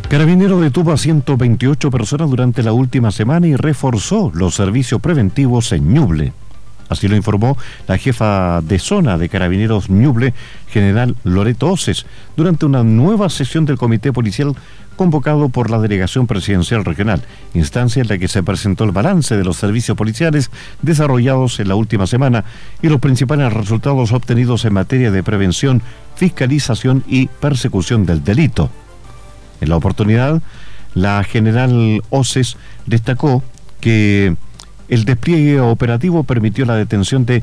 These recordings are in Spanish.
Carabineros detuvo a 128 personas durante la última semana y reforzó los servicios preventivos en Ñuble. Así lo informó la jefa de zona de Carabineros Ñuble, general Loreto Oces, durante una nueva sesión del Comité Policial convocado por la Delegación Presidencial Regional, instancia en la que se presentó el balance de los servicios policiales desarrollados en la última semana y los principales resultados obtenidos en materia de prevención, fiscalización y persecución del delito. En la oportunidad, la general Oces destacó que el despliegue operativo permitió la detención de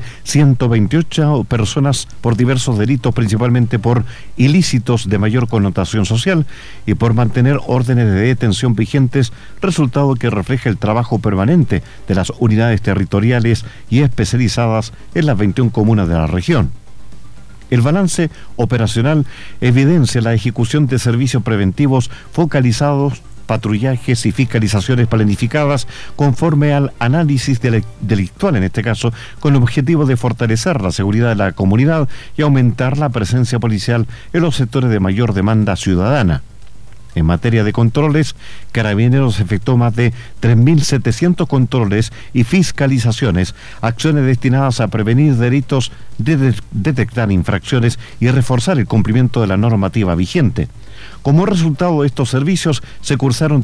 128 personas por diversos delitos, principalmente por ilícitos de mayor connotación social y por mantener órdenes de detención vigentes, resultado que refleja el trabajo permanente de las unidades territoriales y especializadas en las 21 comunas de la región. El balance operacional evidencia la ejecución de servicios preventivos focalizados, patrullajes y fiscalizaciones planificadas conforme al análisis delictual, en este caso, con el objetivo de fortalecer la seguridad de la comunidad y aumentar la presencia policial en los sectores de mayor demanda ciudadana. En materia de controles, Carabineros efectuó más de 3.700 controles y fiscalizaciones, acciones destinadas a prevenir delitos, detectar infracciones y reforzar el cumplimiento de la normativa vigente. Como resultado de estos servicios, se cursaron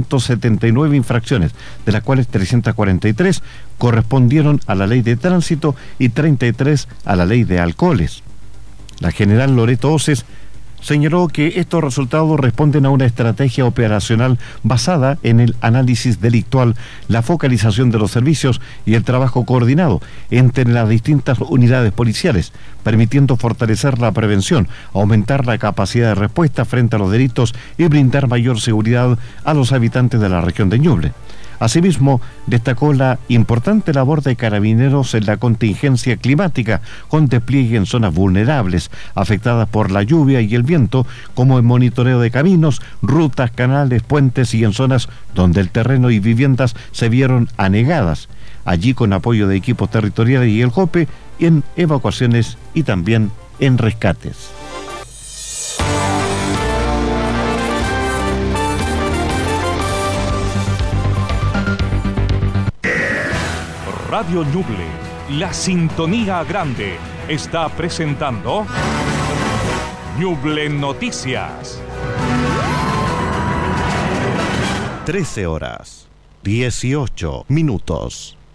379 infracciones, de las cuales 343 correspondieron a la ley de tránsito y 33 a la ley de alcoholes. La general Loreto Oces señaló que estos resultados responden a una estrategia operacional basada en el análisis delictual, la focalización de los servicios y el trabajo coordinado entre las distintas unidades policiales, permitiendo fortalecer la prevención, aumentar la capacidad de respuesta frente a los delitos y brindar mayor seguridad a los habitantes de la región de Ñuble. Asimismo, destacó la importante labor de Carabineros en la contingencia climática, con despliegue en zonas vulnerables, afectadas por la lluvia y el viento, como en monitoreo de caminos, rutas, canales, puentes y en zonas donde el terreno y viviendas se vieron anegadas. Allí con apoyo de equipos territoriales y el JOPE, en evacuaciones y también en rescates. Radio Ñuble, la sintonía grande, está presentando Ñuble Noticias. 13 horas, 18 minutos.